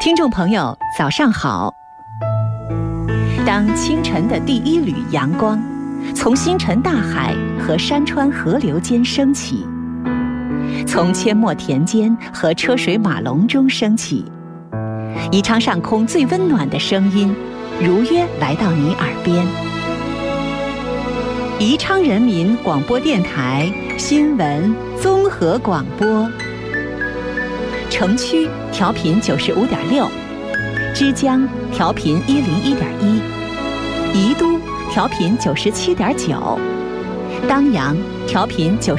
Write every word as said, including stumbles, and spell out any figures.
听众朋友，早上好。当清晨的第一缕阳光从星辰大海和山川河流间升起，从阡陌田间和车水马龙中升起，宜昌上空最温暖的声音如约来到你耳边。宜昌人民广播电台新闻综合广播，城区调频九十五点六，枝江调频一零一点一，宜都调频九十七点九，当阳调频九。